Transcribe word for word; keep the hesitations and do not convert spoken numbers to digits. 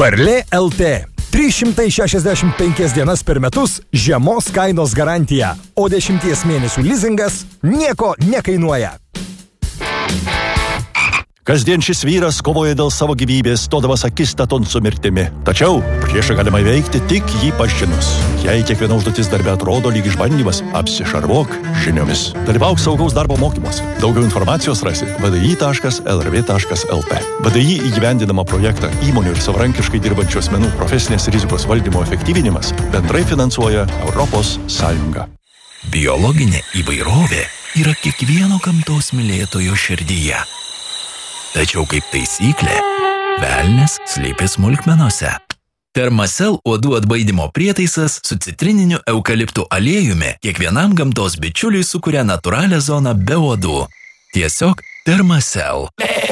Varlė L T. trys šimtai šešiasdešimt penkias dienas per metus žemos kainos garantija, o dešimties mėnesių lizingas nieko nekainuoja. Kasdien šis vyras kovoja dėl savo gyvybės, stodamas akistaton su mirtimi. Tačiau priešą galima įveikti tik jį pažinus. Jei kiekviena užduotis darbe atrodo lyg išbandymas, apsišarvuok žiniomis. Dalyvauk saugaus darbo mokymuose. Daugiau informacijos rasi v d i taškas l r v taškas l t. v d i įgyvendinamą projektą įmonių ir savarankiškai dirbančių asmenų profesinės rizikos valdymo efektyvinimas bendrai finansuoja Europos Sąjunga. Biologinė įvairovė yra kiekvieno gamtos mylėtojo širdyje. Tačiau kaip taisyklė, velnias slypi smulkmenose. Thermacell uodų atbaidymo prietaisas su citrininiu eukaliptų aliejumi kiekvienam gamtos bičiuliui sukuria natūralią zoną be uodų. Tiesiog Thermacell.